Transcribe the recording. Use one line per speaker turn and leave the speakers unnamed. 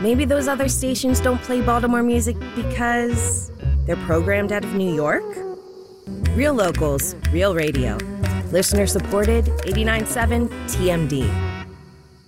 Maybe those other stations don't play Baltimore music because they're programmed out of New York? Real locals, real radio. Listener supported, 89.7 TMD.